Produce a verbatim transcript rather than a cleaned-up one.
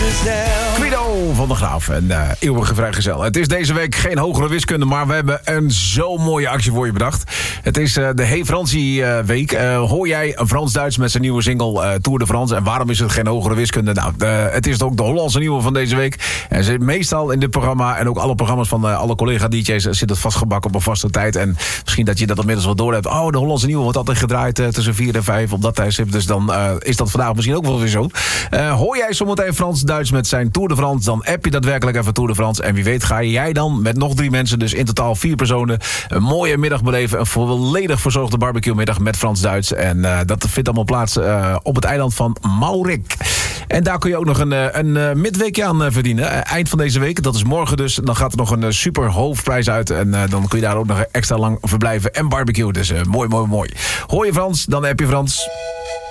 Guido van der Graaf en uh, eeuwige vrijgezel. Het is deze week geen hogere wiskunde, maar we hebben een zo mooie actie voor je bedacht. Het is uh, de Hey Fransie uh, week. Uh, hoor jij Frans-Duits met zijn nieuwe single uh, Tour de France? En waarom is het geen hogere wiskunde? Nou, uh, het is ook de Hollandse nieuwe van deze week. En zit meestal in dit programma en ook alle programma's van uh, alle collega-D J's zit het vastgebakken op een vaste tijd. En misschien dat je dat inmiddels wel door hebt. Oh, de Hollandse nieuwe wordt altijd gedraaid uh, tussen vier en vijf op dat tijdstip. Dus dan uh, is dat vandaag misschien ook wel weer zo. Uh, hoor jij zometeen Frans-Duits met zijn Tour de France, dan app je daadwerkelijk even Tour de France. En wie weet ga jij dan met nog drie mensen, dus in totaal vier personen, een mooie middag beleven. Een volledig verzorgde barbecue middag met Frans-Duits. En uh, dat vindt allemaal plaats uh, op het eiland van Maurik. En daar kun je ook nog een, een, een midweekje aan verdienen. Uh, eind van deze week, dat is morgen dus. Dan gaat er nog een super hoofdprijs uit. En uh, dan kun je daar ook nog extra lang verblijven en barbecue. Dus uh, mooi, mooi, mooi. Hoor je Frans, dan app je Frans.